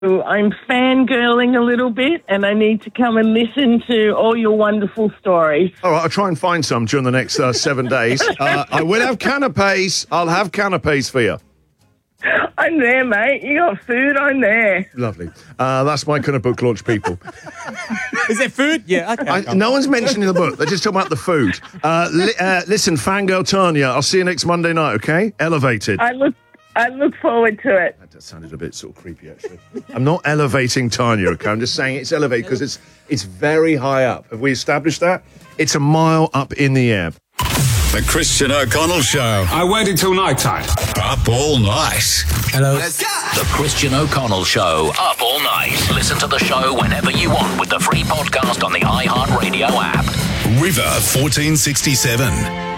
I'm fangirling a little bit, and I need to come and listen to all your wonderful stories. All right, I'll try and find some during the next 7 days. I will have canapes. I'll have canapes for you. I'm there, mate. You got food, I'm there. Lovely. That's my kind of book launch, people. Is it food? Yeah, okay. No one's mentioning the book. They're just talking about the food. Listen, Fangirl Tanya, I'll see you next Monday night, okay? Elevated. I look forward to it. That sounded a bit sort of creepy, actually. I'm not elevating Tanya, okay? I'm just saying it's elevated because it's very high up. Have we established that? It's a mile up in the air. The Christian O'Connell Show. I waited till night time. Up all night. Hello. Let's go. The Christian O'Connell Show, up all night. Listen to the show whenever you want with the free podcast on the iHeartRadio app. River 1467.